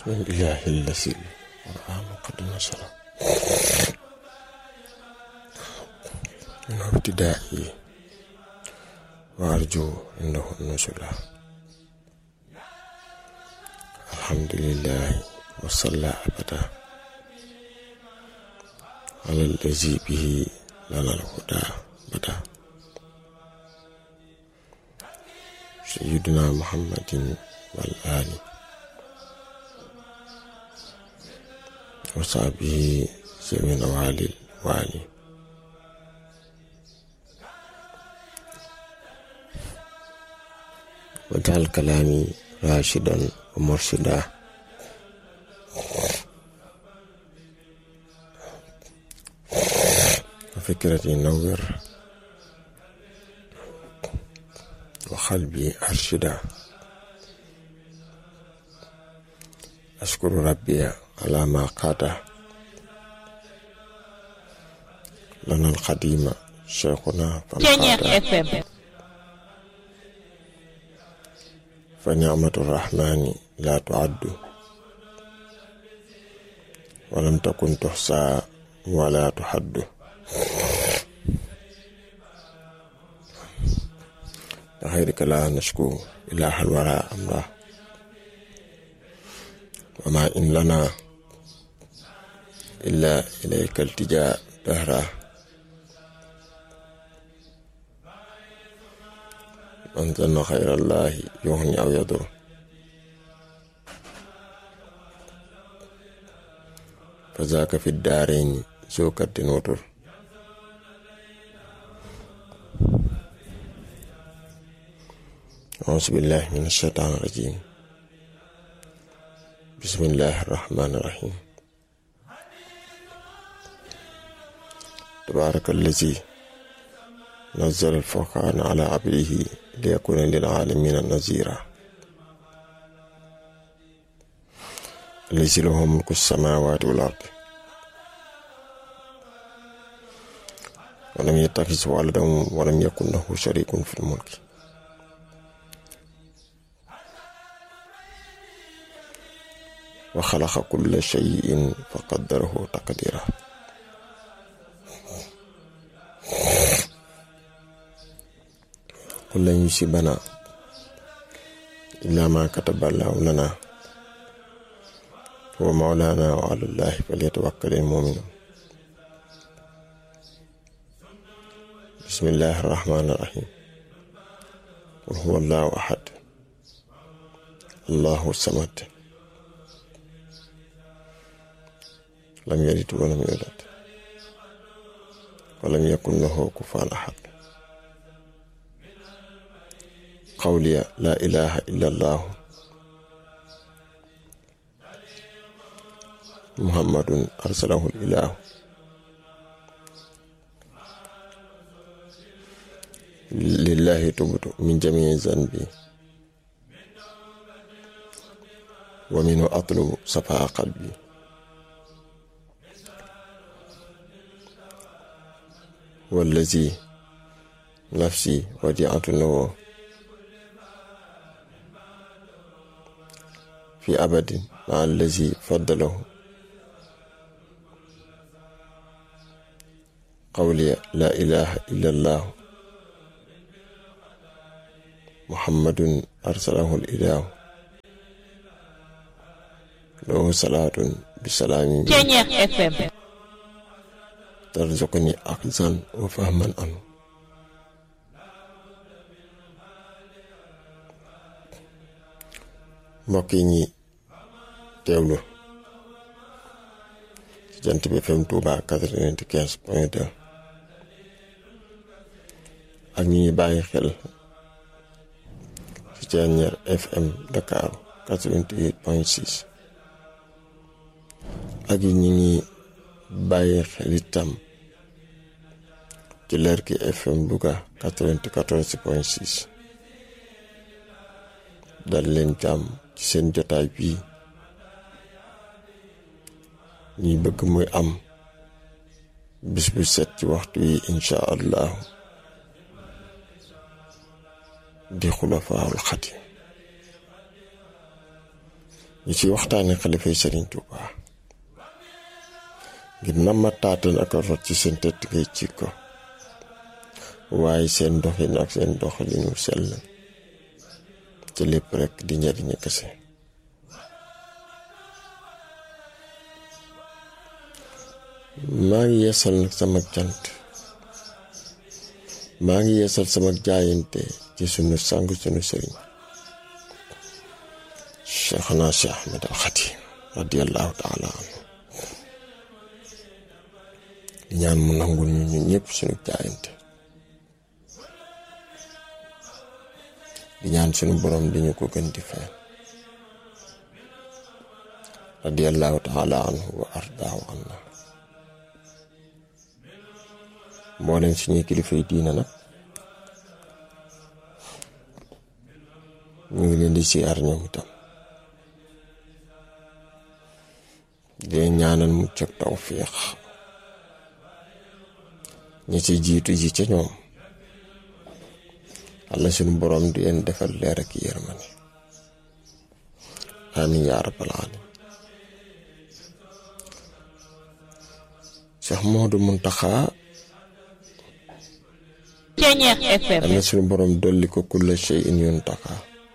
بسم الله الذي القرآن قد نشر من ابتدائي وأرجو إنه النزل. الحمد لله وصلى أبدا على الذي به لنا الهدى بدا سيدنا محمد والآل وصحبه ذوي النوال الوالي. واجعل كلامي راشدا ومرشدا وفكرتي نور وقلبي أرشدا. أشكر ربي على ما قاده لنا القديم شيخنا فانقاده، فنعمة الرحمن لا تعد ولم تكن تحصى ولا تحد. لخيرك لا نشكو إله الورى أمره، وما إن لنا إلا إليك التجاء دهرا. من ظن خير الله يغني أو يضر، فذاك في الدارين ذو كد وطر. أعوذ بالله من الشيطان الرجيم. بسم الله الرحمن الرحيم. تبارك الذي نزل الفرقان على عبده ليكون للعالمين نذيرا. الذي له ملك السماوات والأرض ولم يتخذ ولدا ولم يكن له شريك في الملك، وخلق كل شيء فقدره تقديرا. قل لن يصيبنا إلا ما كتب الله لنا هو مولانا وعلى الله فليتوكل المؤمنون. بسم الله الرحمن الرحيم. قل هو الله أحد الله الصمد لم يلد ولم يولد ولم يكن له كفوا أحد. قولي لا إله إلا الله محمد أرسله الإله لله تبت من جميع ذنبي ومنه أطلب صفاء قلبي. والذي نفسي وديعة له في أبد مع الذي فضله. قولي لا إله إلا الله محمد أرسله الإله له صلاة بسلام ترزقني أخذا وفهما عنه. mbokk yi ñi teewlu ci Jant bi FM Touba 95.2 ak ñi ñuy bàyyi xel ci Thiéniere FM Dakar 88.6 ak ñi ñuy bàyyi xel itam ci Lerki FM Louga 94.6. dal leen jàmm ci seen jotaay bii ñuy bëgg muy am bis bu set ci waxtu yi incha allah di xulafaawul xadim ñu ci waxtaane xalifay Sëriñ Tuubaa ngir nama taatan ak rot ci seen tëdd ngay ci ko waaye seen doxin ak seen doxalinu sell ci lépp rekk di njariñu kese. maa ngi yeesal nag sama cant, maa ngi yeesal sama jaayante ci sunu sang sunu sëriñ Cheikhna Cheikh Ahmed al Khadim radiyallahu taala anhu, di ñaan mu nangul ñu ñun ñëpp sunu jaayante, di ñaan sunu borom di ñu ko gën di fayal radiyallahu taala anhu wa ardaahu anna. mboolem suñuy kilifa yi diina nag ñu ngi leen di siyaar ñoom itam, di ñaanal mucc ak tawfiix. ñi ci jiitu ji ca ñoom Yàlla suñu borom di leen defal leer ak yërmande, amiin yaa rabbal aalamiin. Cheikh Modou Mountakha Yàlla suñu borom dolli ko kulla shay'in yuntaqa,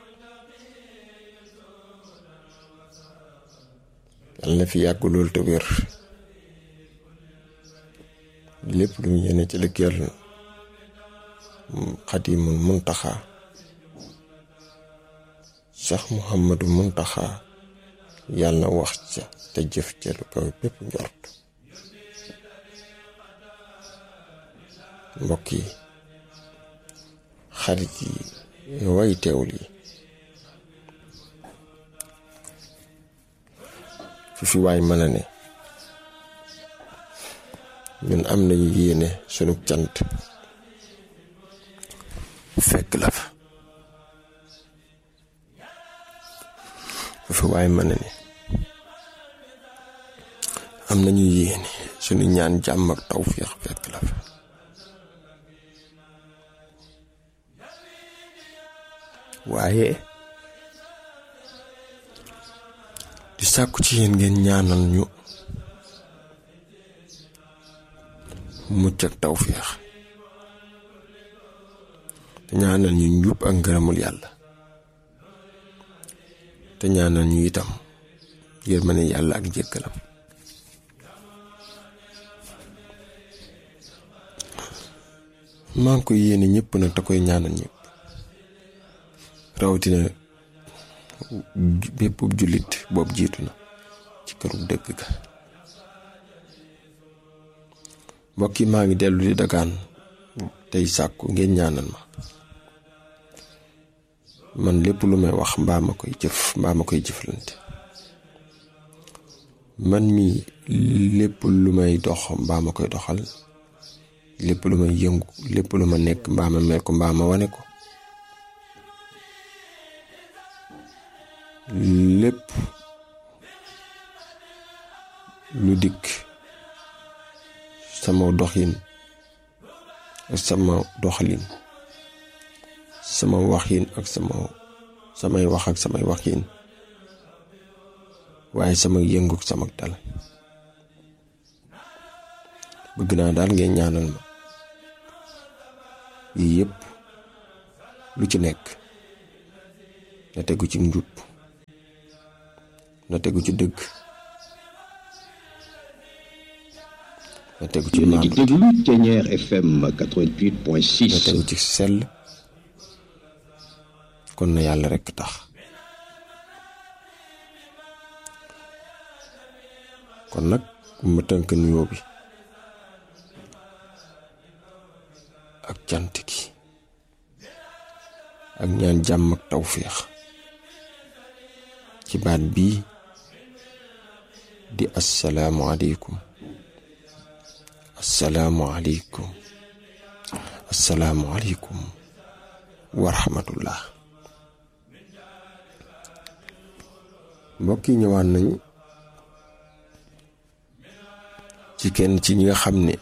Yàlla na fi yàgg lool te wér, lépp lu mu yéene ci liggéeyal Xadimul Muntaxa Cheikh Mouhamadou Muntaxa yàlla na wax ca te jëf ca lu kaw bépp njort. mbokk yi, xarit yi, way teewul yi, fi waay mën a ne, ñun am nañu yéene sunu cant fekk la fa. fi waay mën a ne, am nañu yéene sunu ñaan jàmm ak tawfiix fekk la fa. waaye di sàkku ci yéen ngeen ñaanal ñu mucc ak tawféex, te ñaanal ñu njub ak ngërëmul yàlla, te ñaanal ñu itam yërmande yàlla ak njéggalam. maa ngi koy yéene ñëpp nag te koy ñaanal ñëpp, rawatina bépp jullit boobu jiitu na ci këru dëgg ga. mbokk yi, maa ngi dellu di dagaan tey sàkku ngeen ñaanal ma. man lépp lu may wax mbaa ma koy jëf mbaa ma koy jëflante, man mi lépp lu may dox mbaa ma koy doxal, lépp lu may yëngu, lépp lu ma nekk mbaa ma mel ko mbaa ma wane ko, lépp lu dikk sama doxin ak sama doxalin, sama waxin ak samay wax ak samay waxin, waaye sama yëngu ak sama dal, bëgg naa daal ngeen ñaanal ma. yii yëpp lu ci nekk na tegu ci njub, na tegu ci dëgg, na tegu ci maam, Ténière FM 88.6, na tegu ci sell, kon na yàlla rekk tax. kon nag ma tënk nuyoo bi ak cant gi ak ñaan jàmm ak tawféex ci baat bii di assalaamu aleykum, assalaamu aleykum, assalaamu aleykum wa rahmatullah. mbokk yi, ñëwaat nañu ci kenn ci ñi nga xam ne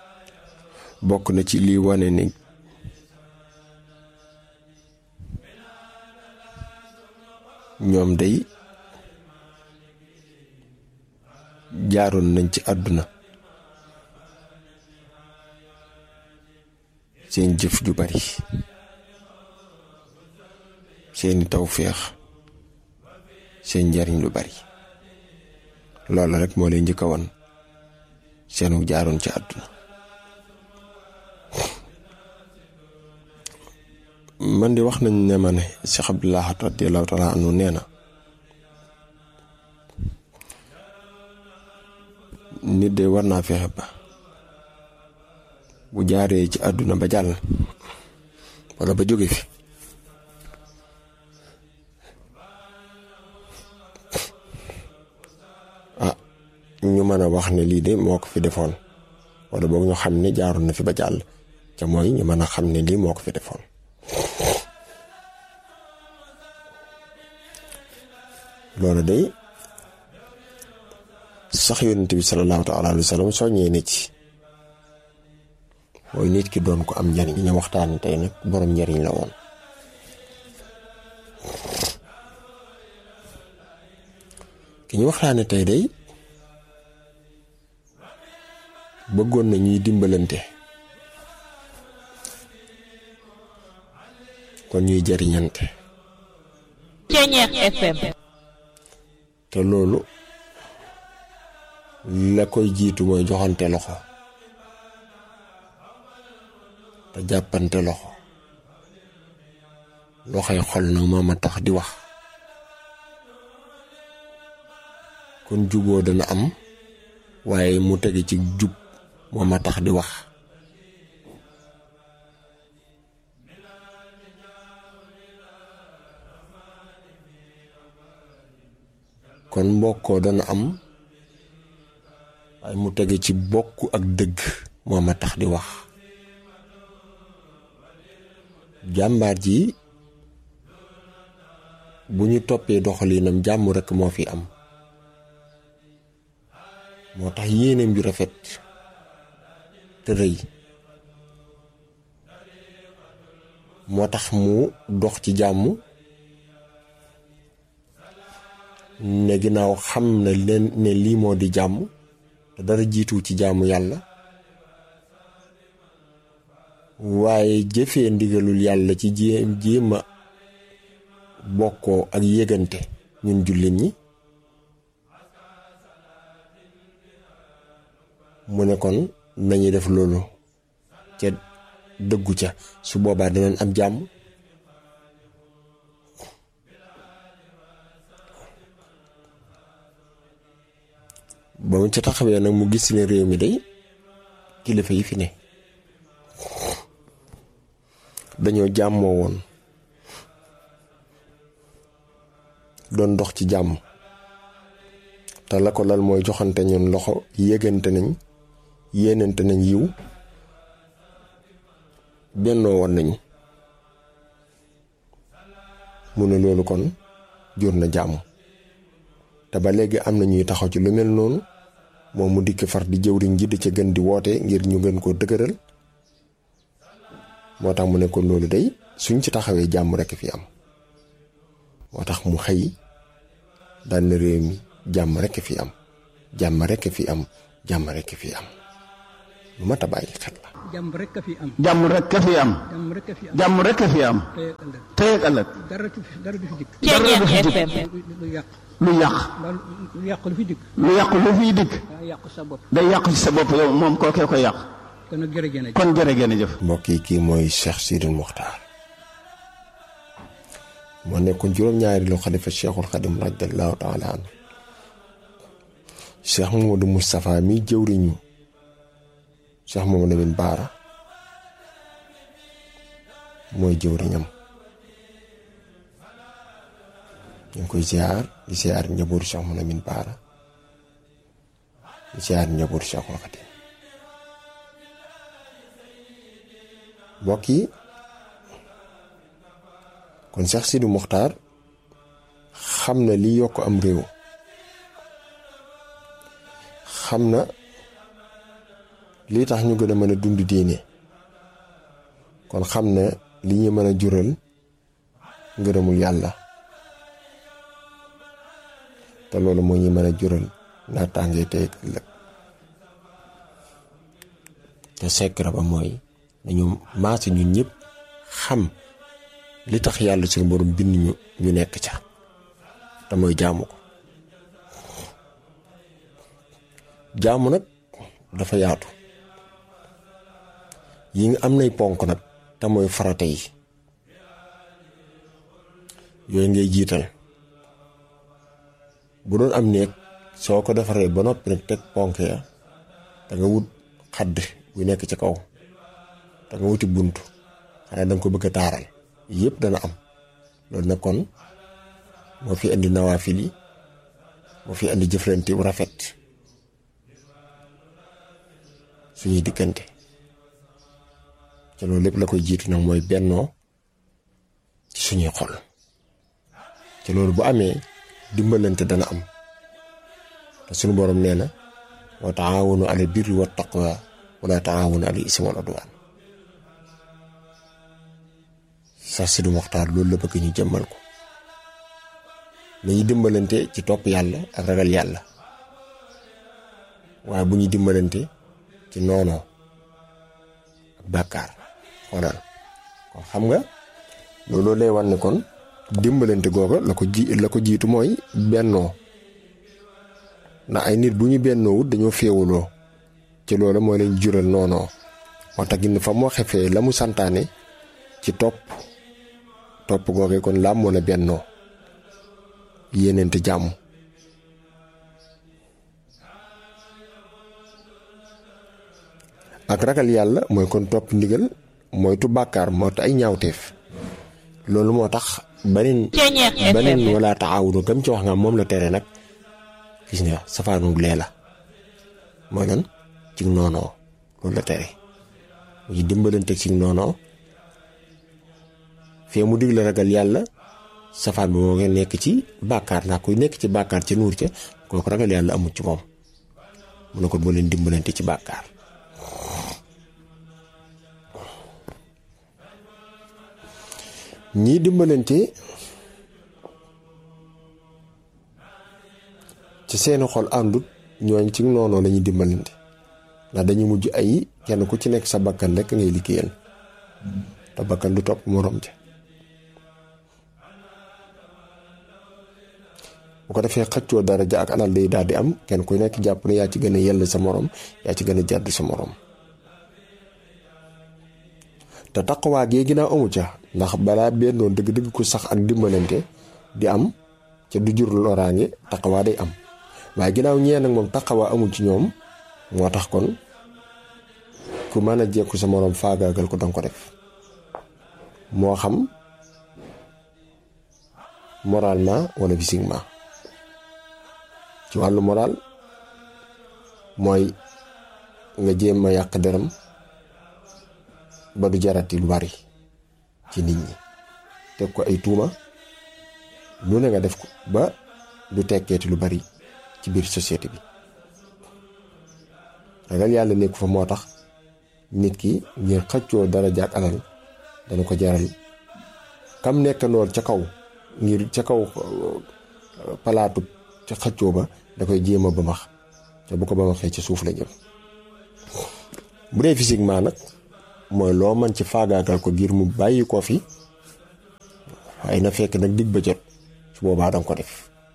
bokk na ci lii wane ne ñoom day jaaroon nañ ci àdduna seen jëf ju bari seeni tawféex seen njariñ lu bari loolu rek moo leen njëkk a wan seenu jaaroon ci àdduna man di wax nañ ne ma ne Cheikh Abdullah radiyallahu taala anhu nee na nit de war naa fexe ba bu jaaree ci àdduna ba jàll walla ba jóge fi ñu mën a wax ne lii de moo ko fi defoon walla boog ñu xam ne jaaroon na fi ba jàll ca mooy ñu mën a xam ne lii moo ko fi defoon loolu day sax yonent bi sallallahu taala alayhi wa sallam soññee na ci mooy nit ki doon ko am njariñ ñu waxtaane tey nag boroom njariñ la woon ki ñu waxtaane tey day bëggoon na ñuy dimbalante kon ñuy jariñante Ceñeex FM te loolu la koy jiitu mooy joxante loxo te jàppante loxo loxoy xol na moo ma tax di wax kon juboo dana am waaye mu tege ci jub moo ma tax di wax kon mbokkoo dana am waaye mu tege ci bokk ak dëgg moo ma tax di wax jàmbaar ji bu ñu toppee doxalinam jàmm rekk moo fi am moo tax yéeneem ju rafet te rëy moo tax mu dox ci jàmm ne ginnaaw xam na leen ne lii moo di jàmm te dara jiitu ci jàmm yàlla waaye jëfee ndigalul yàlla ci jéema bokkoo ak yëgante ñun jullit ñi mu ne kon nañu def loolu ca dëggu ca su boobaa dinañ am jàmm ba mu ca taxawee nag mu gis ne réew mi day kilifa yi fi ne dañoo jàmmoo woon doon dox ci jàmm te la ko lal mooy joxante ñun loxo yëgante nañ yéenante nañ yiw bennoo woon nañ mu ne loolu kon jur na jàmm te ba léegi am na ñuy taxaw ci lu mel noonu moom mu dikk far di jëwriñ ji di ca gën di woote ngir ñu gën koo dëgëral moo tax mu ne ko loolu day suñ ci taxawee jàmm rekk fi am moo tax mu xëy daan na réew mi jàmm rekk fi am jàmm rekk fi am jàmm rekk fi am lu mat a bàyyi xel la. jàmm rekk fi am. jàmm rekk fi am. jàmm rekk fi am. tey ak ëllëg. dara du fi dikk. Ceñeex FM lu yàq. lu yàq. lu yàq lu fi dikk. lu yàq lu fiy dikk. daa yàq sa bopp. day yàqu ci sa bopp yow moom kookee ko yàq. kon nag jërëjëf. kon jërëjëf. mbokk yi kii mooy Cheikh Sidil Mokhtar moo nekkoon juróom-ñaari lu xalifa Cheikhul Khadim radiyallahu taala anhu Cheikh Mamadou Moustapha mi jëwriñu Cheikh Mamadou Lamine Bara mooy jëwriñam ñu ngi koy ziar di ziar njabootu Cheikh Mamadou Lamine Bara di ziar njabootu Cheikhul Khadim mbokk yi kon Cheikh Sidil Mokhtar xam na li yokk am réew xam na lii tax ñu gën a mën a dund diine kon xam na li ñu mën a jural ngërëmul yàlla te loolu moo ñu mën a jural naataange tey ak ëllëg te secret ba mooy dañu maase ñun ñëpp xam li tax yàlla suñu borom bind ñu nekk ca te mooy jaamu ko. jaamu nag dafa yaatu yi nga am nay ponk nag te mooy farata yi yooyu ngay jiital bu doon am néeg soo ko defaree ba noppi nag teg ponk ya da nga wut xadd bu nekk ci kaw da nga wuti bunt xanaa da nga ko bëgg a taaral yëpp dana am loolu nag kon moo fi indi nawaafil yi moo fi indi jëflante bu rafet suñuy diggante te loolu lépp la koy jiitu nag mooy bennoo ci suñuy xol te loolu bu amee dimbalante dana am te suñu borom nee na wa taawunu ala birri wa taqwa wala taawunu ala ismi wal udwan sax si du Moxtaar loolu la bëgg ñu jëmmal ko nañu dimbalante ci topp yàlla ak ragal yàlla waaye bu ñu dimbalante ci noonoo ak bàkkaar xoolal kon xam nga loolu lay wan ne kon dimbalante googa la ko jiitu mooy bennoo ndax ay nit bu ñu bennoo wut dañoo féewuloo ci loolu mooy lañ jural noonoo moo tax gin fa moo xefee la mu santaane ci topp googee kon laa mën a bennoo yéeneente jàmm ak ragal yàlla mooy kon topp ndigal moytu bàkkaar moo tax ay ñaawteef loolu moo tax beneen wala taawunu gam ci wax nga moom la tere nag gis nga safaanu lee la mooy lan ci noonoo loolu la tere mu ci dimbalante ci noonoo fee mu dig la ragal yàlla safaan bi moo ngi nekk ci bàkkaar ndax kuy nekk ci bàkkaar ca nuur ca kooku ragal yàlla amut ci moom mu ne ko boo leen dimbalante ci bàkkaar ñii dimbalante ci seeni xol àndut ñooñ ci noonoo lañuy dimbalante ndax dañuy mujj ay kenn ku ci nekk sa bakkan rekk ngay liggéeyal te bakkan du topp moroom ja bu ko defee xëccoo daraja ak alal day daal di am kenn ku nekk jàpp ne yaa ci gën a yell sa morom yaa ci gën a jàdd sa morom te taqwaa gee ginnaaw amu ca ndax balaa bennoon dëgg-dëgg ku sax ak dimbalante di am ca du jur loraange taqwaa day am waaye ginnaaw ñee nag moom taqwaa amul ci ñoom moo tax kon ku mën a jekku sa morom faagaagal ko danga ko def moo xam moralement wala physiquement ci wàllu moral mooy nga jéem a yàq deram ba du jarati lu bari ci nit ñi teg ko ay tuuma lu ne nga def ko ba du tekkeeti lu bari ci biir société bi ragal yàlla nekku fa moo tax nit ki ngir xëccoo daraja ak alal dana ko jaral kam nekk noor ca kaw ngir ca kaw palaatu ca xëccoo ba da koy jéem a bamax te bu ko bamaxee ci suuf la jëm bu dee physiquement nag mooy loo man ci faagaagal ko ngir mu bàyyi ko fi waaye na fekk nag dig ba jot su boobaa danga ko def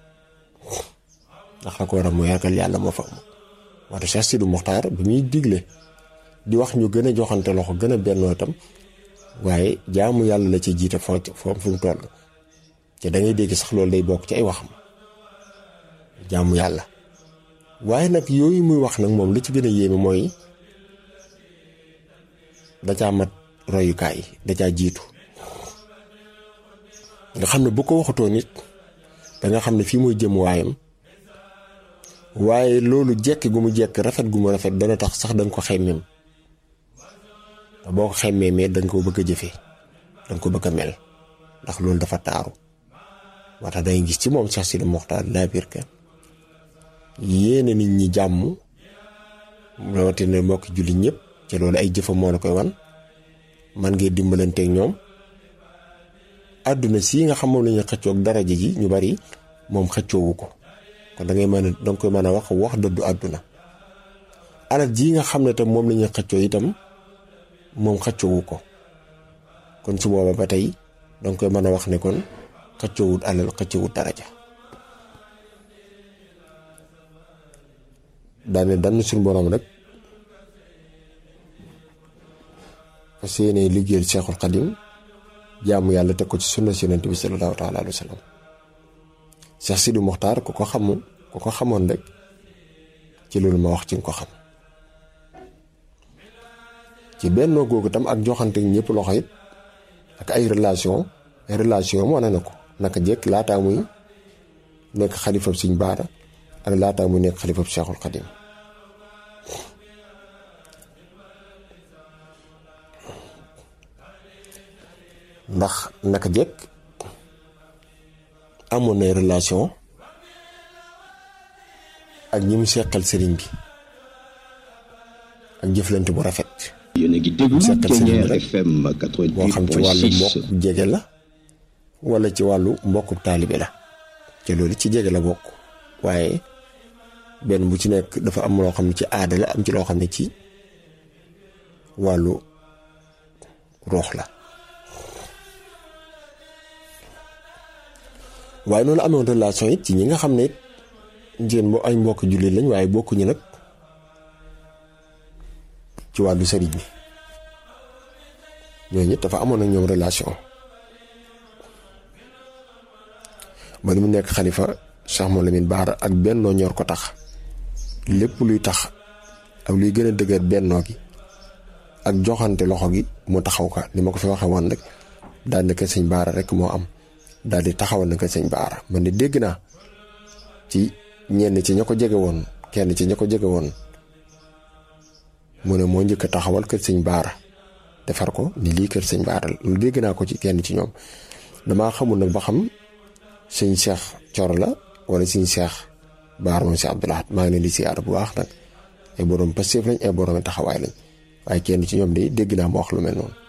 ndax la ko waral mooy ragal yàlla moo fa am wante Cheikh Sidi Mokhtar bi muy digle di wax ñu gën a joxante loxo gën a bennoo itam waaye jaamu yàlla la ci jiite foo fu mu toll te da ngay dégg sax loolu day bokk ci ay waxam jaamu yàlla waaye nag yooyu muy wax nag moom li ci gën a yéeme mooy da caa mat royukaay da caa jiitu nga xam ne bu ko waxatoo nit da nga xam ne fii mooy jëm waayam waaye loolu jekk gu mu jekk rafet gu mu rafet dana tax sax danga ko xemmeem te boo ko xemmee mais danga ko bëgg a jëfee danga ko bëgg a mel ndax loolu dafa taaru moo tax dangay gis ci moom Cheikh Sidi Mokhtar laa biir ka yéene nit ñi jàmm rawatina mbokki jullit ñëpp te loolu ay jëfam moo la koy wan man ngay dimbalanteeg ñoom àdduna si nga xam moom la ñuy xëccoog daraja ji ñu bari moom xëccoowu ko kon danga koy mën a wax dëddu àdduna. alal ji nga xam ne tam moom la ñuy xëccoo itam moom xëccoowu ko kon su booba ba tey danga koy mën a wax ne kon xëccoowut alal xëccoowut daraja. daane dann suñu boroom rek fas yéene liggéeyal Seexul Xadim jaamu yàlla teg ko ci sunna si Yonent bi sallallahu taala alayhi wa sallam. Cheikh Sidi Mokhtar ku ko xamoon rek ci loolu ma wax ci nga ko xam ci bennoo googu tam ak joxante ñëpp loxo it ak ay relation wane na ko naka jekk laataa muy nekk xalifab Sëñ Baara ak laataa muy nekk xalifab Cheikhul Xadim. ndax naka jekk amoon na relation ak ñi mu seqal sëriñ bi ak jëflante bu rafet. yéen a ngi déglu Thiéniere FM 88.6 moo xam ci wàllu mbokk jege la wala ci wàllu mbokku taalibe la te loolu ci jege la bokk waaye benn bu ci nekk dafa am loo xam ne ci aada la am ci loo xam ne ci wàllu roox la. waaye noonu amoon relation it ci ñi nga xam ne it njeen ay mbokk jullit lañ waaye bokkuñu nag ci wàllu sëriñ bi ñooñu it dafa amoon ak ñoom relation ba ni mu nekk xalifa Cheikh Mouhamadou Lamine Bara ak bennoo ñor ko tax lépp luy tax ak luy gën a dëgër bennoo gi ak joxante loxo gi mu taxaw ka ni ma ko fi waxee woon rek daal di ko Sëñ Bara rek moo am. daal di taxawal na ko Sëñ Baara man de dégg naa ci ñenn ci ña ko jege woon kenn ci ña ko jege woon mu ne moo njëkk a taxawal kër Sëñ Baara defar ko ni lii kër Sëñ Baara lu dégg naa ko ci kenn ci ñoom damaa xamul nag ba xam Sëñ Cheikh Coro la wala Sëñ Cheikh Baara moom si Abdoulahat maa ngi leen di siyaar bu baax nag ay borom Pastef lañ ay borom taxawaay lañ waaye kenn ci ñoom de dégg naa mu wax lu mel noonu.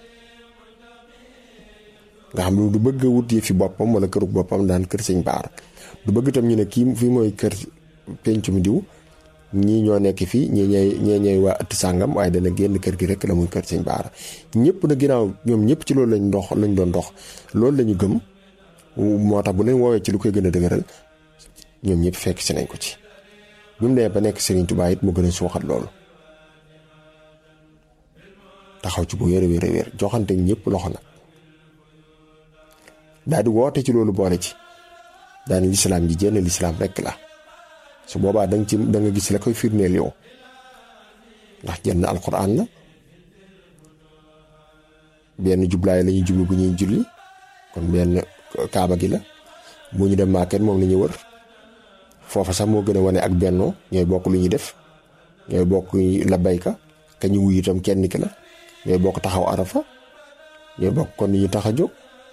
nga xam ne du bëgg a wut yi fi boppam wala kërug boppam daan kër Sëñ Baara du bëgg itam ñu ne kii fii mooy kër pencum diw ñii ñoo nekk fii ñee ñooy waa ëtt sàngam waaye dana génn kër gi rek la muy kër Sëñ Baara ñëpp na ginnaaw ñoom ñëpp ci loolu lañ doon dox loolu lañu gëm moo tax bu leen woowee ci lu koy gën a dëgëral ñoom ñëpp fekk si nañ ko ci bi mu nee ba nekk Serigne Touba it mu gën a suuxat loolu taxaw ci bu wér joxante ñëpp loxo nag daal di woote ci loolu boole ci daani lislaam ji jénn lislaam rekk la su boobaa da nga gis la koy firndeel yow ndax jenn alquran la benn jublaay la ñuy jublu bu ñuy julli kon benn kaaba gi la bu ñu dem maaket moom la ñuy wër foofa sax moo gën a wane ak bennoo ñooy bokk lu ñuy def ñooy bokk la bayka ka ñu wuy itam kenn ki la ñooy bokk taxaw arafa ñooy bokk kon ni ñu tax a jóg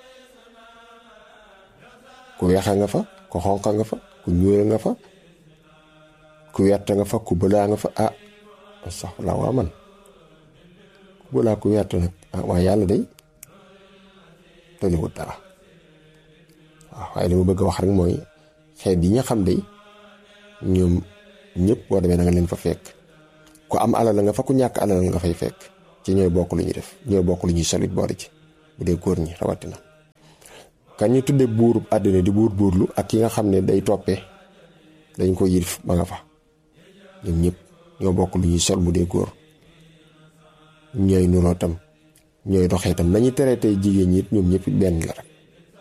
ku weexa nga fa ku xonqa nga fa ku ñuul nga fa ku wert nga fa ku bëlaa nga fa sax la waa man ku bëlaa ku wert nag waaye yàlla day tolluwut dara waaw waaye li ma bëgg a wax rek mooy xeet yi nga xam day ñoom ñëpp boo demee da nga leen fa fekk ku am alal nga fa ku ñàkk alal nga fay fekk ci ñooy bokk lu ñuy def ñooy bokk lu ñuy solit boole ci bu dee góor ñi rawatina kan ñu tuddee buurub àddina di buurlu ak ki nga xam ne day toppee dañ ko yilif ba nga fa ñoom ñëpp ñoo bokk lu ñuy sol bu dee góor ñooy nuroo tam ñooy doxee tam nañu tere tey jigéen ñi it ñoom ñëpp benn la rek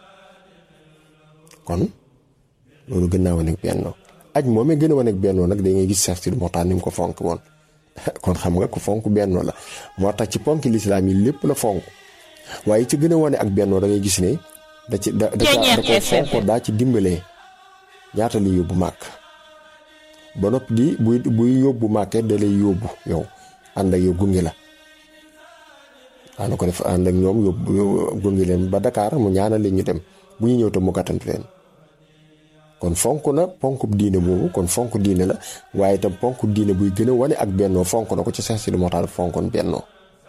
kon loolu gën naa wane ak bennoo aj moomee gën a wane ak bennoo nag da ngay gis Cheikh Sidi Mokhtar ni mu ko fonk woon kon xam nga ko fonk bennoo la moo tax ci ponk lislaam yi lépp la fonk waaye ci gën a wane ak bennoo da ngay gis ne da ko fonk daa ci dimbalee ñaata li yóbbu màkk ba noppi di buy yóbbu màkke da lay yóbbu yow ànd ak yow gunge la daana ko def ànd ak ñoom yóbbu gunge leen ba Dakar mu ñaanal leen ñu dem bu ñu ñëw tam mu gàttantu leen kon fonk na ponk diine boobu kon fonk diine la waaye itam ponk diine buy gën a wane ak bennoo fonk na ko ci Cheikh Sidi Mokhtar fonkoon bennoo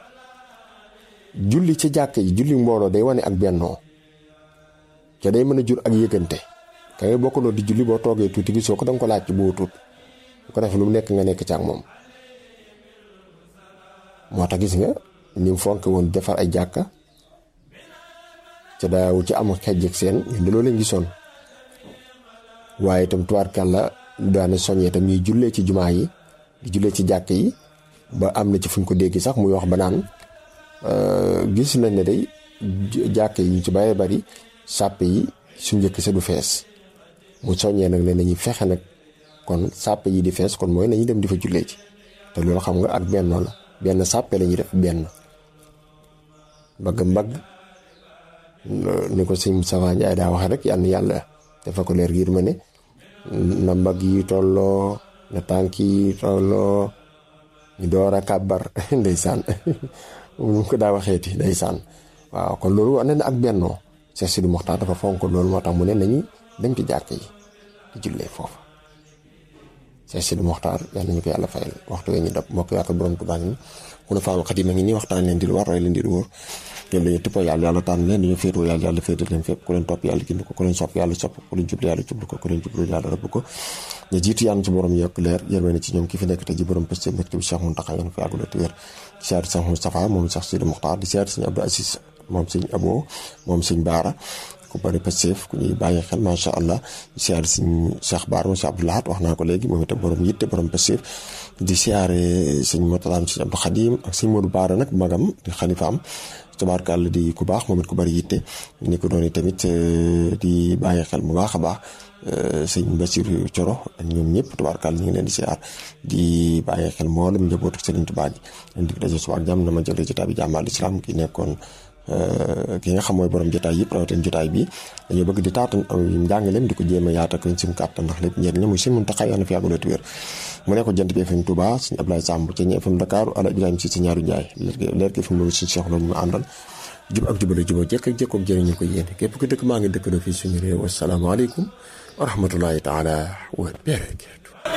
julli ci jàkk yi julli mbooloo day wane ak bennoo ca day mën a jur ak yëgante ka ngay bokkandoo di julli boo toogee tuuti gisoo ko da nga ko laaj ci boo tuut bu ko defee lu mu nekk nga nekk ci ak moom. moo tax gis nga ni mu fonk woon defar ay jàkka ca daaw ci am xejj ak seen ñun de loolu lañ gisoon waaye itam tubaarkàlla daana soññee itam ñuy jullee ci jumaa yi di jullee ci jàkk yi ba am na ci fuñ ko dégg sax muy wax ba naan gis nañ ne day jàkk yi ñu ci bëree bëri sàppe yi su njëkk sa du fees mu soññee nag ne nañuy fexe nag kon sàppe yi di fees kon mooy nañu dem di fa jullee ci te loolu xam nga ak bennoo la benn sàppe la ñuy def benn mbagg ni ko sëñ Moustapha Ndiaye daa waxe rek yàlla dafa ko leer giir ma ne na mbagg yi tolloo na tànk yi tolloo ñu door a kàbbar ndeysaan mu ko daa waxeeti ndeysaan waaw kon loolu wane na ak bennoo Cheikh Sidi Mokhtar dafa fonk loolu moo tax mu ne nañu dem ci jàkk yi di jullee foofu Cheikh Sidi Mokhtar yàlla nañu ko yàlla fayal waxtu wee ñu dab mbokk yaa ko borom Tuubaa ngi ku ne faamu xadim a ngi nii waxtaan leen di lu war roy leen di lu wóor ñoom dañu tippoo yàlla tànn leen dañu féetoo yàlla féetal leen fépp ku leen topp yàlla gind ko ku leen sopp yàlla sopp ku leen jublu yàlla jublu ko ku leen jublu yàlla rëbb ko ñu jiitu yàlla ci borom yokk leer yërmande ci ñoom ki fi nekk te ji borom pëste mbégte bi Cheikh Mountakha yéen fi àggula te wér di siyaar Cheikh Moustapha moom Cheikh Sidi Mokhtar di siyaar sëñ Abdou Aziz moom sëñ Abo moom sëñ Baara ku bari pësteef ku ñuy bàyyi xel macha allah di siyaar sëñ Cheikh Baara moom sëñ Abdou Lahat wax naa ko léegi moom itam borom yitte borom pësteef di siyaare sëñ Motalaan sëñ Abdou Khadim ak sëñ Modou Baara nag magam di xalifaam tabaarkàlla di ku baax moom it ku bari yitte ni ko doon tamit di bàyyi xel bu baax a baax sëñ Bassirou Thioro ak ñoom ñëpp tabaarkàlla ñu ngi leen di siyaar di bàyyi xel mboolem njabootu Sëriñ Tuubaa gi leen di daje suba ak jàmm na ma jël jotaay bi jàmmal islam ki nekkoon ki nga xam mooy borom jotaay yëpp rawatina jotaay bi dañoo bëgg di taatan njàngaleem di ko jéem a yaata ko sim kàttan ndax lépp njëriñ la muy Sëriñ Mountakha yàlla na fi yàggul te wér mu ne ko Jant bi FM Touba sëñ Ablaye Samb ci ñi FM Dakar ala Ibrahima si ñaaru Njaay leer gi FM loolu suñu Cheikh loolu ñu àndal jub ak jubale juboo jekk ak jekkoog jëriñu ko yéen képp ku dëkk maa ngi dëkk na fii suñu réew asalaamaaleykum wa rahmatullahi taala wa barakatuh